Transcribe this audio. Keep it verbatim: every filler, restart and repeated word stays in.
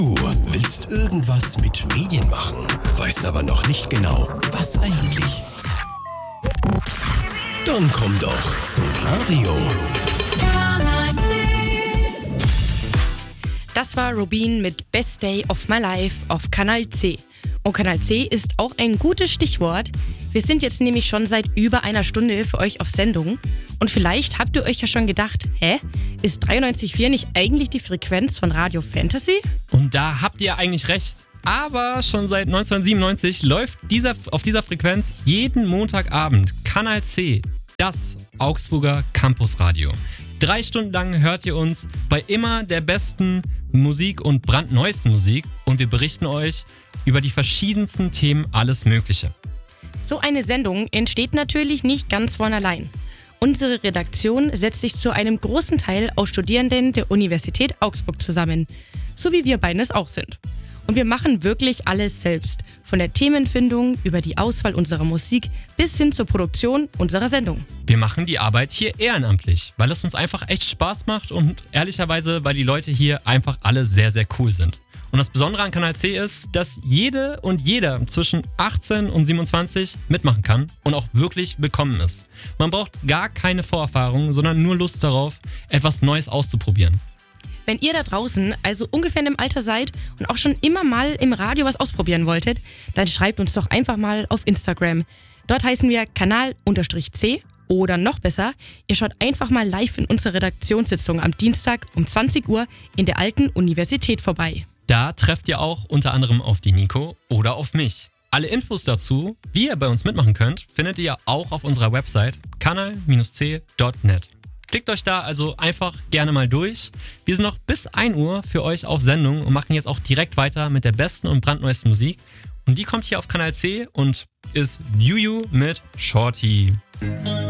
Du willst irgendwas mit Medien machen, weißt aber noch nicht genau, was eigentlich. Dann komm doch zum Radio. Das war Rubin mit Best Day of My Life auf Kanal C. Und Kanal C ist auch ein gutes Stichwort. Wir sind jetzt nämlich schon seit über einer Stunde für euch auf Sendung. Und vielleicht habt ihr euch ja schon gedacht, hä, ist dreiundneunzig Komma vier nicht eigentlich die Frequenz von Radio Fantasy? Und da habt ihr eigentlich recht. Aber schon seit neunzehnhundertsiebenundneunzig läuft dieser, auf dieser Frequenz jeden Montagabend Kanal C, das Augsburger Campusradio. Drei Stunden lang hört ihr uns bei immer der besten Musik und brandneuesten Musik und wir berichten euch über die verschiedensten Themen alles Mögliche. So eine Sendung entsteht natürlich nicht ganz von allein. Unsere Redaktion setzt sich zu einem großen Teil aus Studierenden der Universität Augsburg zusammen, so wie wir beiden es auch sind. Und wir machen wirklich alles selbst, von der Themenfindung über die Auswahl unserer Musik bis hin zur Produktion unserer Sendung. Wir machen die Arbeit hier ehrenamtlich, weil es uns einfach echt Spaß macht und ehrlicherweise, weil die Leute hier einfach alle sehr, sehr cool sind. Und das Besondere an Kanal C ist, dass jede und jeder zwischen achtzehn und siebenundzwanzig mitmachen kann und auch wirklich willkommen ist. Man braucht gar keine Vorerfahrung, sondern nur Lust darauf, etwas Neues auszuprobieren. Wenn ihr da draußen also ungefähr in dem Alter seid und auch schon immer mal im Radio was ausprobieren wolltet, dann schreibt uns doch einfach mal auf Instagram. Dort heißen wir Kanal-C oder noch besser, ihr schaut einfach mal live in unsere Redaktionssitzung am Dienstag um zwanzig Uhr in der Alten Universität vorbei. Da trefft ihr auch unter anderem auf die Nico oder auf mich. Alle Infos dazu, wie ihr bei uns mitmachen könnt, findet ihr auch auf unserer Website kanal C Punkt net. Klickt euch da also einfach gerne mal durch. Wir sind noch bis ein Uhr für euch auf Sendung und machen jetzt auch direkt weiter mit der besten und brandneuesten Musik. Und die kommt hier auf Kanal C und ist Juju mit Shorty.